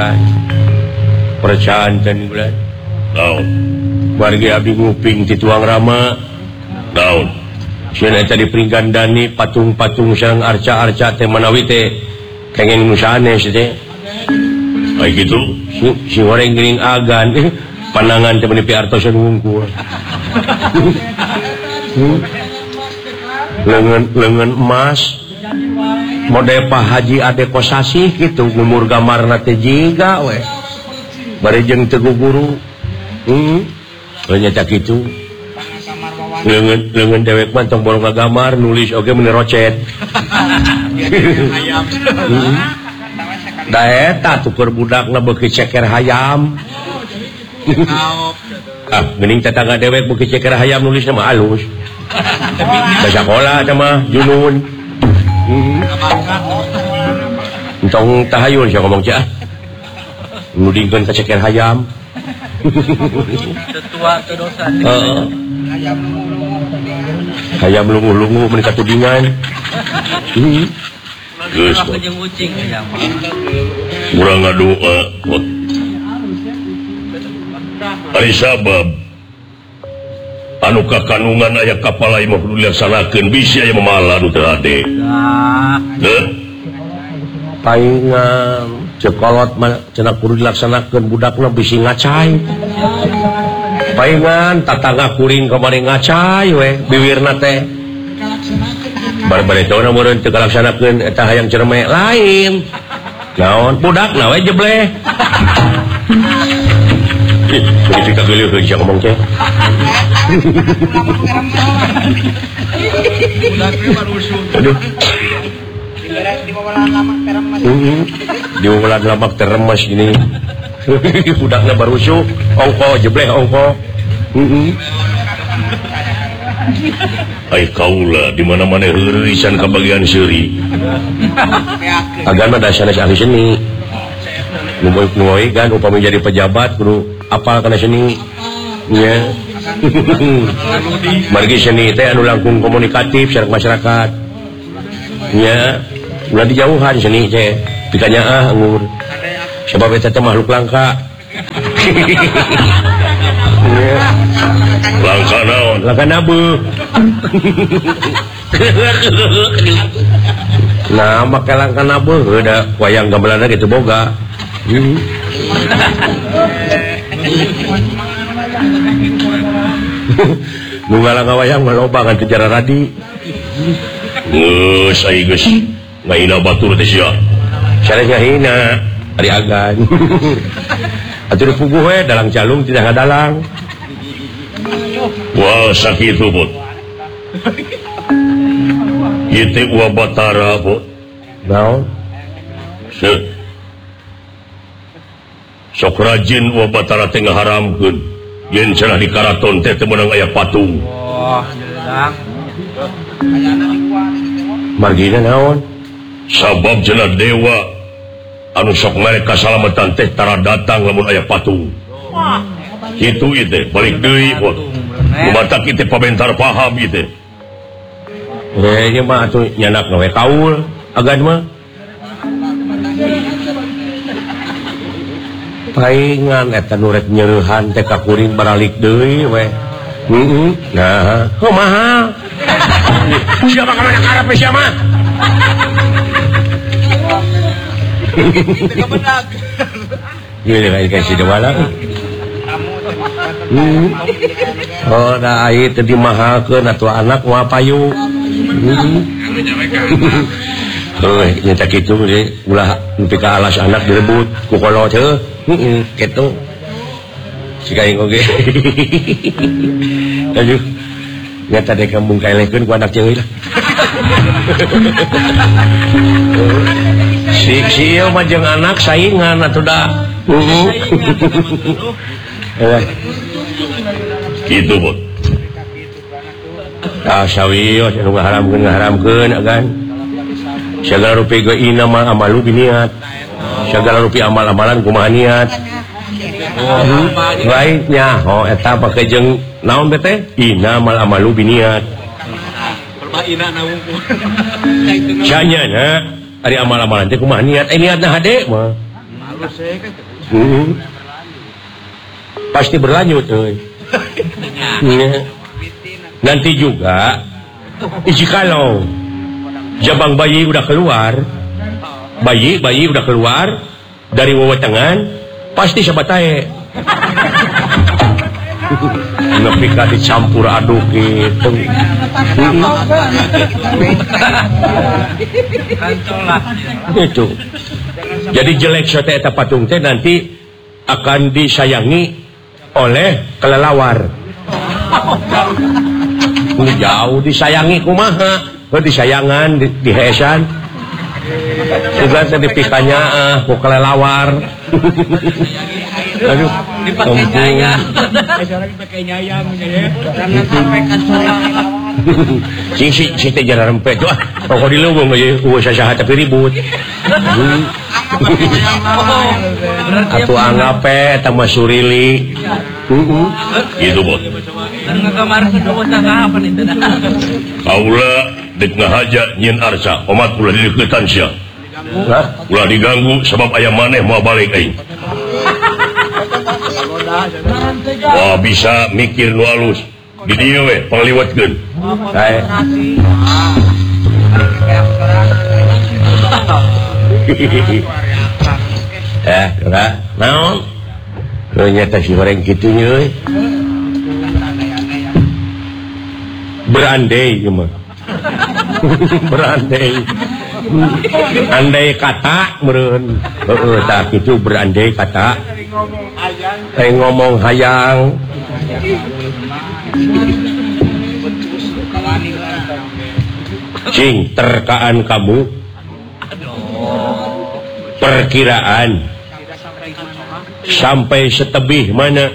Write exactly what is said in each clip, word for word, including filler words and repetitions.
agan percanten bulan naon warga abdi nguping ti tuang rama naon sieun eta dipringgandani patung-patung sareng arca-arca teh manawi teh kengen nu sanes teh ai kitu si, si goreng geuning agan panangan teh meni piartosan wungkul lengan lengan emas mode Pak Haji Ade Kosasih gitu umur gamarna teh jiga we bari jeung teu guru hmm nya kitu lengan lengan dewek mah tong borong ngagamar nulis oge meni rocet da eta tuker budakna beuki ceker hayam ah geuning tetangga dewek beuki ceker hayam nulisna mah alus da sakola eta mah junun entong tahayul sia ngomong cia nudingkeun ka ceker hayam tetua teu dosa heeh hayam lunguh-lunguh meni katudingan geus jeung ucing ya mah urang ngadoa ari sabab anu kakanungan aya kapal lain mah kudu dilaksanakeun bisi aya mamala anu teu ade heuh paingan cekolot mah cenah kudu dilaksanakeun budakna bisi ngacai paingan tatangga kuring kamari ngacai we biwirna teh bar-bari teu na meureun teu kalaksanakeun eta hayang cerme lain naon budakna we jebleh begitu kageuleuh sia ngomong teh aduh di wawalan lamak teremas ini budakna barusuh ongko jebleh ongko ai kaula di mana-mana heureusan ka bagian seuri agama dasarna ahli seni ngoy-ngoy kan upami jadi pejabat kudu apal kana seni nya margi seni teh anu langkung komunikatif sareng masyarakat nya ulah dijauhan seni teh pikanya ah ngur sebab eta teh makhluk langka langka naon langka nabeuk nah make langka nabeuk da wayang gamelanna kitu boga nu ngalang wayang mah loba kan sejarah radi geus ai geus ngahina batur teh sia sare ngahina ari agan atuh puguh we dalang calung tidak ngadalang wah sakitu bot ieu teh wa batara bot naon se sok rajin wa batara teh ngaharamkeun yen cenah di karaton teh teu meunang aya patung wah jelang margina naon sabab cenah dewa anu sok mere kasalamatan teh tara datang lamun aya patung kitu ieu teh balik deui bot lumatak ieu teh pabentar paham ieu teh eh ieu mah atuh nyanakna we kaul agan mah paingan eta nu rek nyeurehan teh ka kuring baralik deui we heeh nah kumaha siapa ka mana karep siapa gini kayak si dewala oh da ai teu dimahakeun atuh anak moal payu heuh nya kitu ge ulah nepi ka alas anak direbut ku kolot heuh heeh kitu sikaing oge aduh nya tadi kampung kaelekeun ku anak ceueuh lah si si ieu mah jeung anak saingan atuh da heeh kitu bot ah sawios anu ngaharamkeun ngaharamkeun agan segala rupi geuna mah amalu biniat segala rupi amal-amalan kumaha niat baiknya oh eta pake jeung naon bete ina mal amalu biniat ina nawungkul nya ari amal-amalan teh kumaha niat eh niatna hade mah Hmm. Pasti berlanjut euy. Ya. Nanti juga jikalau jabang bayi udah keluar, bayi bayi udah keluar dari wewetengan, pasti sabatae. Nepi ka dicampur aduk gitu. Itu. Jadi jelek sote eta patung teh nanti akan disayangi oleh kelelawar. Ini jauh disayangi kumaha, oh, disayangan, di, diheesan. Juga tadi pikanya ah, ku kelelawar. Aduh, dipakai nyayang. Dipakai nyayang ya. Jangan sampai kancolan. Si si si teh jalan rempet tuh. Pokok di leuweung ge eueuh sasaha tapi ribut. Atuh anggape eta mah surili. Heeh. Gitu bos. Dan ngagamar kitu bocah kapan itu dah. Kaula dek ngahaja nyin arsa, omat ulah dileuketan sia. Ulah diganggu sebab aya maneh mau balik aing. Wah bisa mikir nu alus. Di dieu we pangliwatkeun. Kae. Eh, kira naon? Ternyata si goreng kitunya euy. Berandai cuma. Berandai. Andai kata meureun. Heeh, tah kitu berandai kata. Kayak ngomong hayang. Cing, terkaan kamu perkiraan sampai setebih mana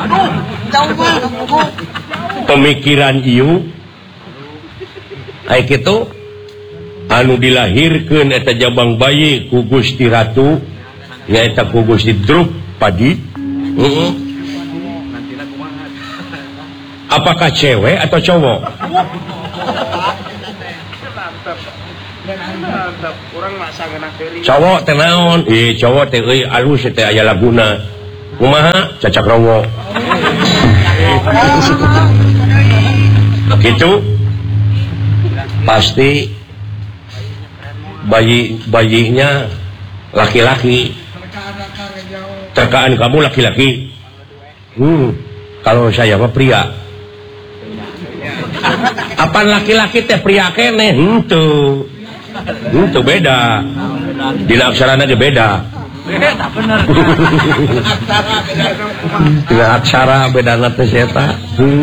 pemikiran ieu ai kitu anu dilahirkeun eta jabang bayi ku Gusti Ratu nyaeta ku Gusti Drupadi. Heeh. Apakah cewek atau cowok? Cowok teh naon? Eh cowok teh euy alus teh aya laguna. Kumaha? Cacak rowo. Gitu. Pasti bayi bayinya laki-laki. Terkaan kamu laki-laki. Hmm. Kalau saya mah pria. Apaan laki-laki teh pria keneh? Henteu. Henteu beda. Dina aksarana ge beda. Beda bener. Dina aksara bedana teh eta.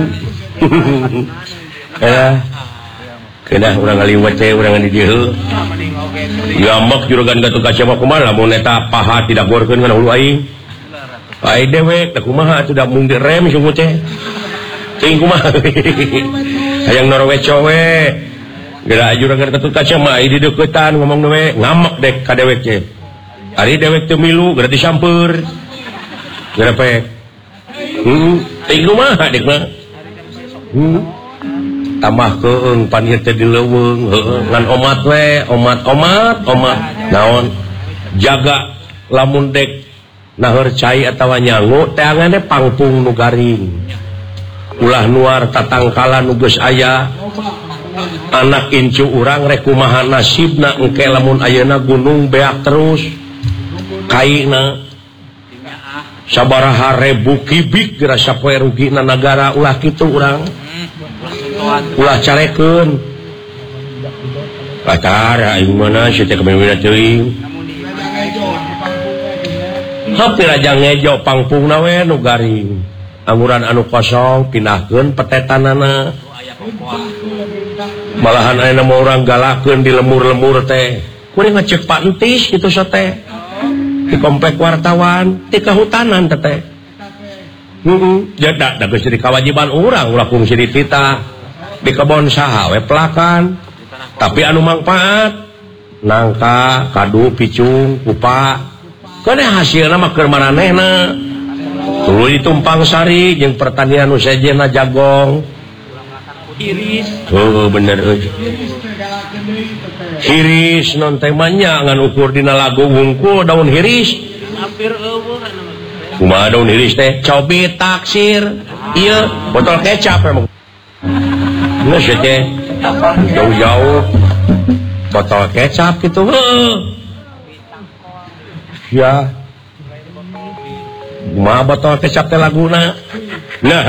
Eh. Kenah urang ngaliwat teh urang di dieu. Gamak juragan Gatot Kaca mah kumaha lamun eta paha tidak gorkeun kana hulu aing. Ai dewek teh kumaha atuh da mung direm sungguh teh. Teuing kumaha. Hayang norweco we. Geura juragan Gatot Kaca mah di deuketan ngomong we ngamak dek ka dewek teh. Ari dewek teu milu geura disamper. Geura pek. Heeh, teuing kumaha dek mah. Heeh. Tambah keung pan ieu teh dileuweung heueuh ngan omat we, omat omat omat. Naon? Jaga lamun dek naheur cai atawa nyangu teh angane pangpung nu garing. Ulah nuar tatangkala nu geus aya. Anak incu urang rek kumaha nasibna engke lamun ayeuna gunung beak terus. Kaina sabaraha ribu kibik geura sapoe rugina nagara ulah kitu urang. Ulah carekeun. Katara aing mana sia teh kemewina teuing. Hampir aja ngejo pangpungna we nu garing. Amuran anu kosong pindahkeun petetanana. Malahan aya mah urang galakeun di lemur-lemur teh. Kuring ngecek Pak Entis kitu sa teh. Di komplek wartawan, di kahutanan teh teh. Heeh, jadi da geus jadi kewajiban urang ulah fungsi di titah. Di kebon saha we pelakan. Tapi anu mangpaat nangka, kadu, picung, kupa. Kene hasilna mah keur maranehna. Tuluy ditumpang sari jeung pertanian nu sejena jagong. Iris. Oh bener euy. Hiris non teh mah nya ngan ukur dina lagu wungkul daun hiris. hampir eueuh kumaha daun iris teh cobi taksir iya botol kecap emang nggak sih teh jauh-jauh botol kecap gitu heuh ya kumaha botol kecap teh laguna nah